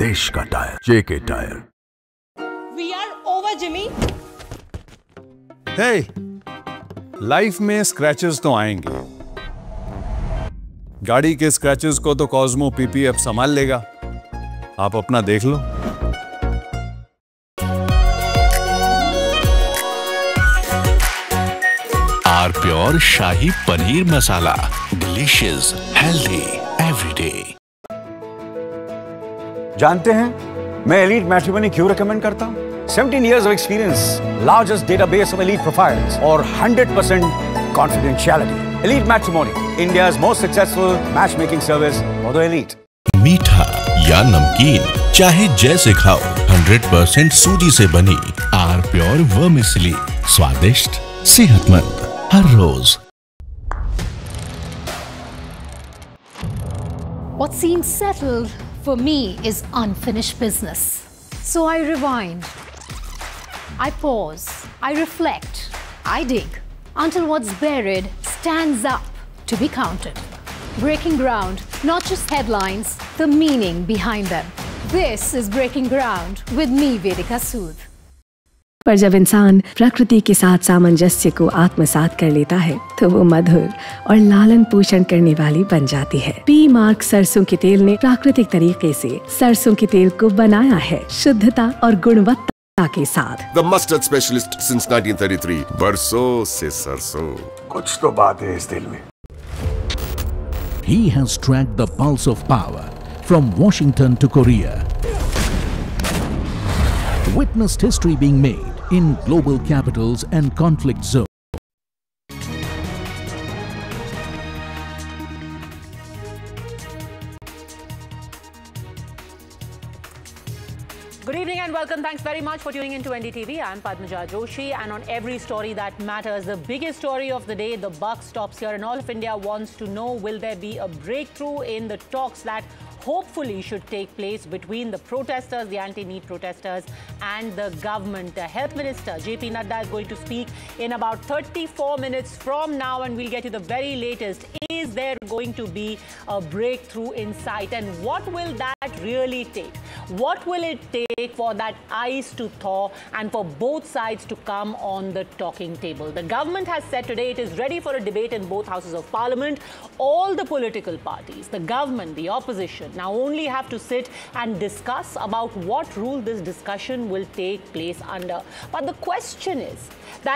देश का tyre, JK tyre. We are over, Jimmy. Hey, life में स्क्रैचेस तो आएंगे। गाड़ी के स्क्रैचेस को तो कॉस्मो पीपीएफ संभाल लेगा। आप अपना देख लो। Are pure shahi paneer masala, delicious, healthy everyday. जानते हैं मैं एलीट मैट्रिमोनी क्यों रेकमेंड करता हूं? 17 years of experience, largest database of elite profiles, और 100% confidentiality. Elite Matrimony, India's most successful matchmaking service for the elite. मीठा या नमकीन, चाहे जैसे खाओ, 100% सूजी से बनी आर प्योर वर्मिसेली, स्वादिष्ट, सेहतमंद हर रोज। What seems settled for me is unfinished business. So I rewind, I pause, I reflect, I dig until what's buried stands up to be counted. Breaking ground, not just headlines, the meaning behind them. This is Breaking Ground with me, Vedika Sood. पर जब इंसान प्रकृति के साथ सामंजस्य को आत्मसात कर लेता है तो वो मधुर और लालन पोषण करने वाली बन जाती है। पी मार्क सरसों के तेल ने प्राकृतिक तरीके से सरसों के तेल को बनाया है शुद्धता और गुणवत्ता के साथ। The mustard specialist since 1933. बरसों से सरसों। कुछ तो बात है इस दिल में। He has tracked the pulse of power from Washington to Korea. Witnessed history being made in global capitals and conflict zones. Good evening and welcome. Thanks very much for tuning into NDTV. I'm Padmaja Joshi, and on every story that matters, the biggest story of the day, the buck stops here, and all of India wants to know, will there be a breakthrough in the talks that hopefully should take place between the protesters, the anti-NEET protesters, and the government. The Health Minister, JP Nadda, is going to speak in about 34 minutes from now, and we'll get you the very latest. Is there going to be a breakthrough in sight, and what will that really take? What will it take for that ice to thaw and for both sides to come on the talking table? The government has said today it is ready for a debate in both houses of parliament. All the political parties, the government, the opposition, now only have to sit and discuss about what rule this discussion will take place under. But the question is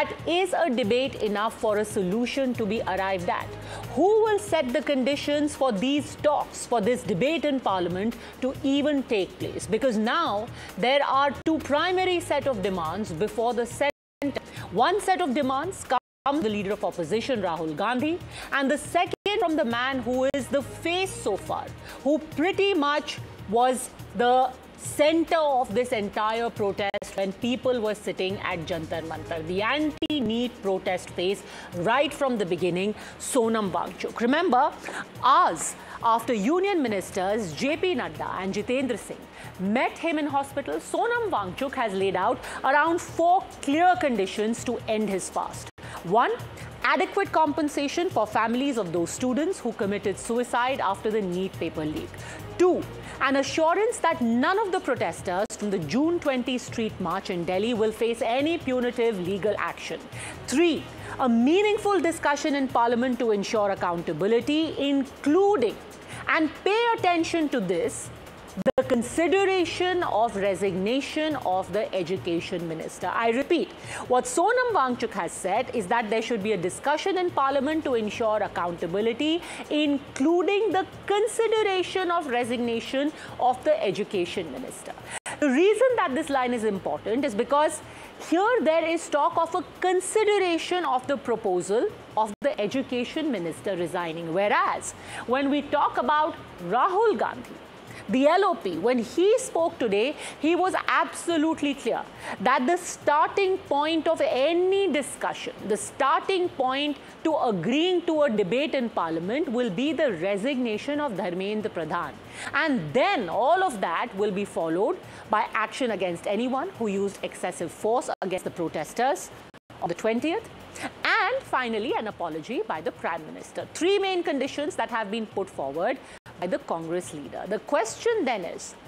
a debate enough for a solution to be arrived at? Who will set the conditions for these talks, for this debate in Parliament to even take place? Because now there are two primary set of demands before the Senate. One set of demands comes from the leader of opposition, Rahul Gandhi, and the second from the man who is the face so far, who pretty much was the center of this entire protest when people were sitting at Jantar Mantar. The anti-NEET protest face right from the beginning, Sonam Wangchuk. Remember, hours after Union Ministers JP Nadda and Jitendra Singh met him in hospital, Sonam Wangchuk has laid out around 4 clear conditions to end his fast. 1. Adequate compensation for families of those students who committed suicide after the NEET paper leak. 2. An assurance that none of the protesters from the June 20 street march in Delhi will face any punitive legal action. 3. A meaningful discussion in Parliament to ensure accountability, including, and pay attention to this, the consideration of resignation of the Education Minister. I repeat, what Sonam Wangchuk has said is that there should be a discussion in Parliament to ensure accountability, including the consideration of resignation of the Education Minister. The reason that this line is important is because here there is talk of a consideration of the proposal of the Education Minister resigning. Whereas, when we talk about Rahul Gandhi, the LOP, when he spoke today, he was absolutely clear that the starting point of any discussion, the starting point to agreeing to a debate in Parliament will be the resignation of Dharmendra Pradhan. And then all of that will be followed by action against anyone who used excessive force against the protesters on the 20th. And finally, an apology by the Prime Minister. 3 main conditions that have been put forward by the Congress leader. The question then is,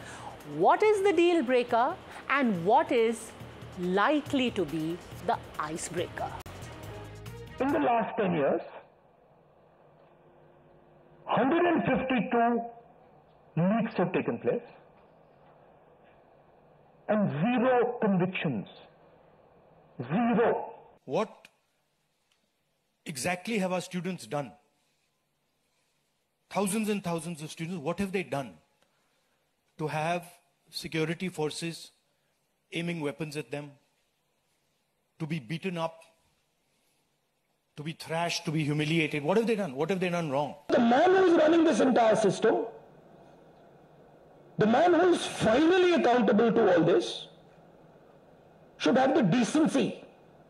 What is the deal breaker and what is likely to be the icebreaker? In the last 10 years, 152 leaks have taken place and 0 convictions. 0. What exactly have our students done? Thousands and thousands of students, what have they done to have security forces aiming weapons at them, to be beaten up, to be thrashed, to be humiliated? What have they done? What have they done wrong? The man who is running this entire system, the man who is finally accountable to all this, should have the decency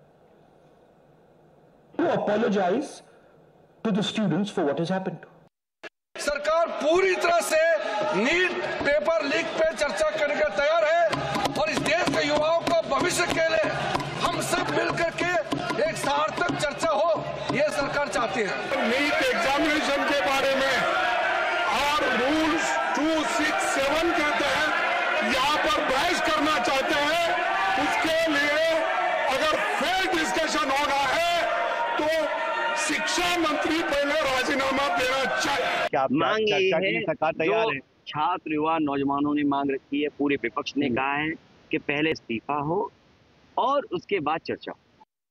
to apologize to the students for what has happened. सरकार पूरी तरह से NEET paper leak पे चर्चा करने के तैयार है और इस देश के युवाओं को भविष्य के लिए हम सब मिलकर के एक सार्थक चर्चा हो, ये सरकार चाहती है। नीट एग्जामिनेशन के बारे में और रूल्स 267 के तहत यहाँ पर बहस करना चाहते हैं, उसके लिए अगर फेयर डिस्कशन होना है तो शिक्षा मंत्री पहले राजीनामा देना चाहिए। मांग ये है जो छात्र युवा नौजवानों ने मांग रखी है, पूरे विपक्ष ने कहा है कि पहले इस्तीफा हो और उसके बाद चर्चा हो।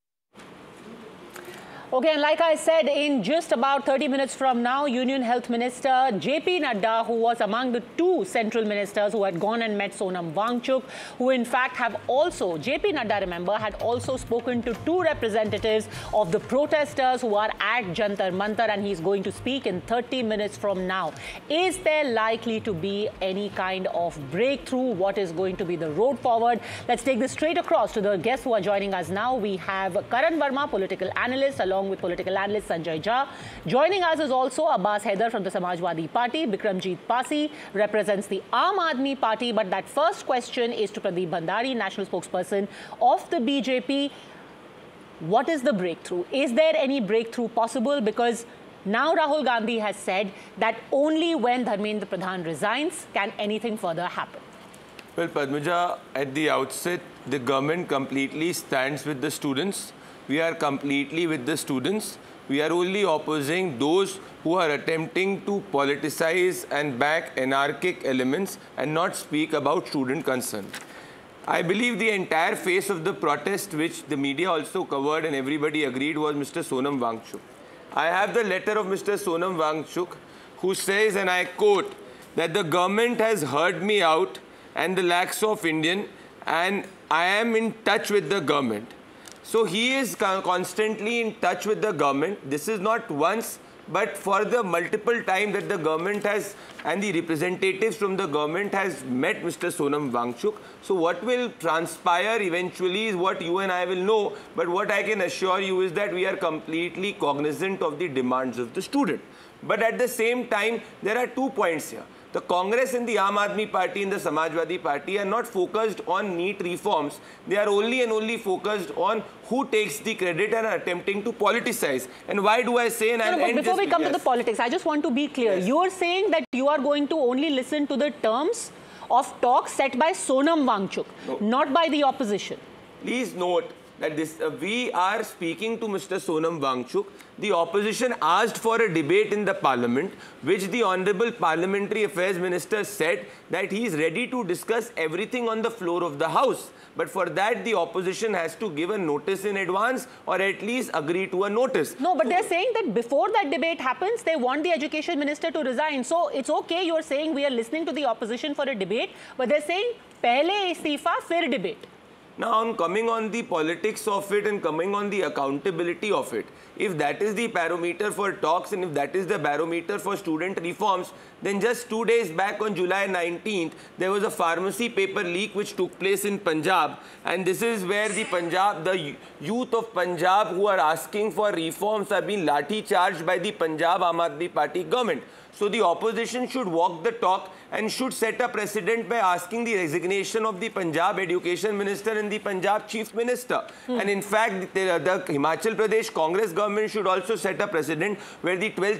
Okay, and like I said, in just about 30 minutes from now, Union Health Minister JP Nadda, who was among the 2 central ministers who had gone and met Sonam Wangchuk, who in fact have also, JP Nadda, remember, had also spoken to 2 representatives of the protesters who are at Jantar Mantar, and he's going to speak in 30 minutes from now. Is there likely to be any kind of breakthrough? What is going to be the road forward? Let's take this straight across to the guests who are joining us now. We have Karan Verma, political analyst, along with political analyst Sanjay Jha. Joining us is also Abbas Haider from the Samajwadi Party. Bikramjit Pasi represents the Aam Aadmi Party. But that first question is to Pradeep Bhandari, national spokesperson of the BJP. What is the breakthrough? Is there any breakthrough possible? Because now Rahul Gandhi has said that only when Dharmendra Pradhan resigns can anything further happen. Well, Padmaja, at the outset, the government completely stands with the students. We are completely with the students. We are only opposing those who are attempting to politicize and back anarchic elements and not speak about student concern. I believe the entire face of the protest, which the media also covered and everybody agreed, was Mr. Sonam Wangchuk. I have the letter of Mr. Sonam Wangchuk, who says, and I quote, that the government has heard me out and the lakhs of Indian, and I am in touch with the government. So he is constantly in touch with the government. This is not once, but for the multiple time that the government has and the representatives from the government has met Mr. Sonam Wangchuk. So what will transpire eventually is what you and I will know. But what I can assure you is that we are completely cognizant of the demands of the student. But at the same time, there are 2 points here. The Congress and the Aam Aadmi Party and the Samajwadi Party are not focused on neat reforms. They are only and only focused on who takes the credit and are attempting to politicize. And why do I say? And I'll end before we come to the politics, I just want to be clear. Yes. You are saying that you are going to only listen to the terms of talk set by Sonam Wangchuk, not by the opposition. Please note that we are speaking to Mr. Sonam Wangchuk. The opposition asked for a debate in the parliament, which the Honorable Parliamentary Affairs Minister said that he is ready to discuss everything on the floor of the House. But for that, the opposition has to give a notice in advance or at least agree to a notice. No, but they're saying that before that debate happens, they want the education minister to resign. So it's okay, you're saying we are listening to the opposition for a debate, but they're saying, pehle istifa, fir debate. Now, coming on the politics of it and coming on the accountability of it, if that is the barometer for talks and if that is the barometer for student reforms, then just 2 days back on July 19th, there was a pharmacy paper leak which took place in Punjab. And this is where the youth of Punjab who are asking for reforms are being lathi charged by the Punjab Aam Aadmi Party government. So the opposition should walk the talk and should set a precedent by asking the resignation of the Punjab Education Minister and the Punjab Chief Minister. And in fact, the Himachal Pradesh Congress government should also set a precedent where the 12th